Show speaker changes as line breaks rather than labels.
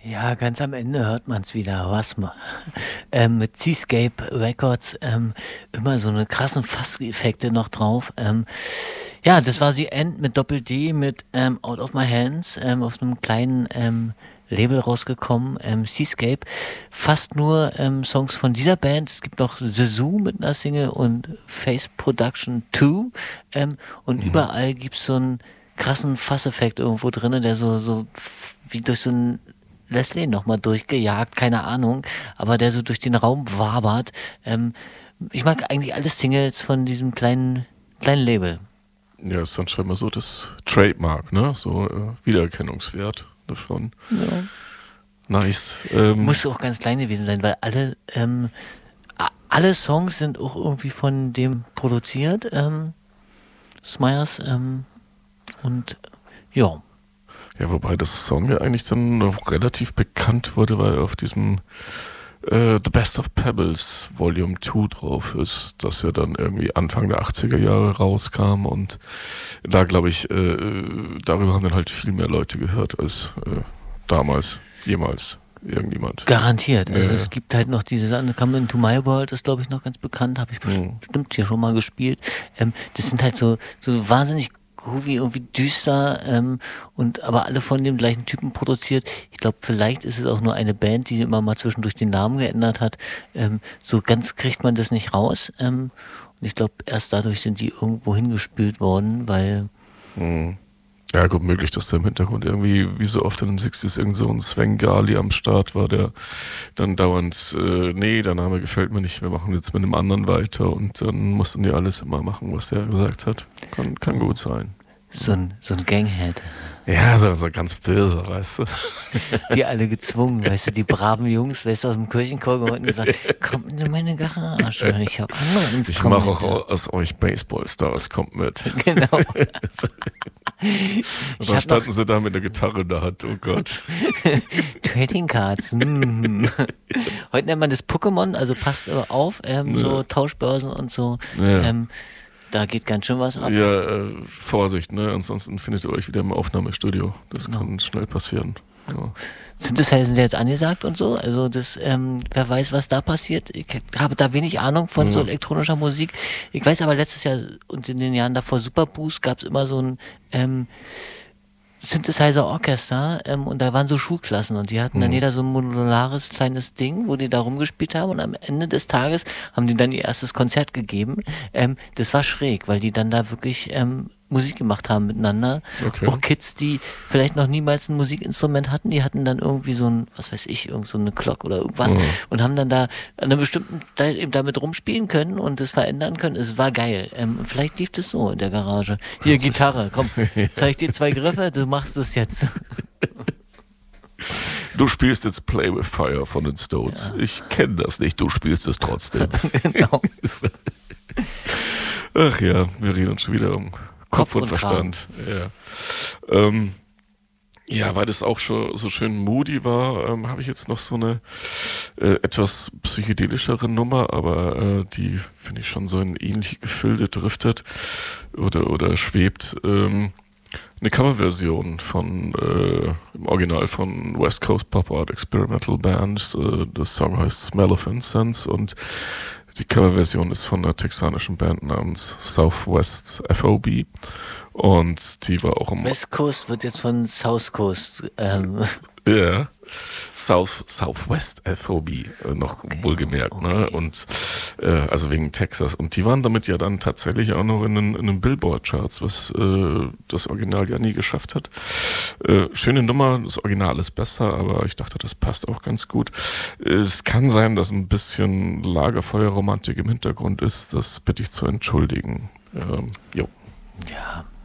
Ja, ganz am Ende hört man es wieder, was mal. Mit Seascape Records immer so eine krassen Fasseffekte noch drauf. Ja, das war The End mit Doppel-D mit Out of My Hands auf einem kleinen Label rausgekommen, Seascape. Fast nur Songs von dieser Band. Es gibt noch The Zoo mit einer Single und Face Production 2 und überall gibt's so einen krassen Fasseffekt irgendwo drin, der so wie durch so ein Leslie nochmal durchgejagt, keine Ahnung, aber der so durch den Raum wabert. Ich mag eigentlich alle Singles von diesem kleinen Label.
Ja, ist dann scheinbar so das Trademark, ne? So Wiedererkennungswert davon.
Ja.
Nice.
Muss auch ganz klein gewesen sein, weil alle Songs sind auch irgendwie von dem produziert, Smyers, und ja.
Ja, wobei das Song ja eigentlich dann noch relativ bekannt wurde, weil auf diesem The Best of Pebbles Volume 2 drauf ist, das ja dann irgendwie Anfang der 80er Jahre rauskam und da glaube ich, darüber haben dann halt viel mehr Leute gehört als damals, jemals irgendjemand.
Garantiert. Also es gibt halt noch diese Sachen, Come Into My World ist glaube ich noch ganz bekannt, habe ich bestimmt hier schon mal gespielt. Das sind halt so wahnsinnig groovy, irgendwie düster und aber alle von dem gleichen Typen produziert. Ich glaube, vielleicht ist es auch nur eine Band, die immer mal zwischendurch den Namen geändert hat. So ganz kriegt man das nicht raus. Und ich glaube, erst dadurch sind die irgendwo hingespült worden, weil
Ja, gut, möglich, dass da im Hintergrund irgendwie, wie so oft in den 60s, irgend so ein Svengali am Start war, der dann dauernd, nee, der Name gefällt mir nicht, wir machen jetzt mit einem anderen weiter und dann mussten die alles immer machen, was der gesagt hat. Kann gut sein.
so ein Ganghead.
Ja, so ganz böse, weißt du.
Die alle gezwungen, weißt du, die braven Jungs, weißt du, aus dem Kirchenchor geworden und gesagt, kommt in meine Garage, ich habe andere Instrumente.
Ich mache auch aus euch Baseballstars, kommt mit.
Genau.
Und dann standen sie da mit der Gitarre in der Hand, oh Gott.
Trading Cards. Heute nennt man das Pokémon, also passt auf, so Tauschbörsen und so.
Ja.
Da geht ganz schön was ab.
Ja, Vorsicht, ne? Ansonsten findet ihr euch wieder im Aufnahmestudio. Das kann schnell passieren. Ja.
Synthesizer sind ja jetzt angesagt und so, also das, wer weiß, was da passiert. Ich habe da wenig Ahnung von so elektronischer Musik. Ich weiß aber, letztes Jahr und in den Jahren davor Superboost gab es immer so ein Synthesizer-Orchester und da waren so Schulklassen und die hatten dann jeder so ein modulares kleines Ding, wo die da rumgespielt haben und am Ende des Tages haben die dann ihr erstes Konzert gegeben. Das war schräg, weil die dann da wirklich Musik gemacht haben miteinander.
Okay.
Auch Kids, die vielleicht noch niemals ein Musikinstrument hatten, die hatten dann irgendwie so ein, was weiß ich, irgend so eine Glock oder irgendwas und haben dann da an einer bestimmten Stelle eben damit rumspielen können und das verändern können. Es war geil. Vielleicht lief das so in der Garage. Hier, Gitarre, komm, zeig dir 2 Griffe, du machst das jetzt.
Du spielst jetzt Play with Fire von den Stones. Ja. Ich kenne das nicht, du spielst es trotzdem.
Genau.
Ach ja, wir reden uns schon wieder um Kopf und Verstand. Ja. Ja, weil das auch schon so schön moody war, habe ich jetzt noch so eine etwas psychedelischere Nummer, aber die finde ich schon so in ähnliche Gefilde driftet oder schwebt. Eine Coverversion von im Original von West Coast Pop Art Experimental Band. Das Song heißt Smell of Incense und die Coverversion ist von einer texanischen Band namens Southwest FOB und die war auch im
West Coast wird jetzt von South Coast.
Ja, Southwest FOB noch wohlgemerkt, ne? Und also wegen Texas. Und die waren damit ja dann tatsächlich auch noch in den Billboard-Charts, was das Original ja nie geschafft hat. Schöne Nummer, das Original ist besser, aber ich dachte, das passt auch ganz gut. Es kann sein, dass ein bisschen Lagerfeuerromantik im Hintergrund ist, das bitte ich zu entschuldigen. Jo.
Ja.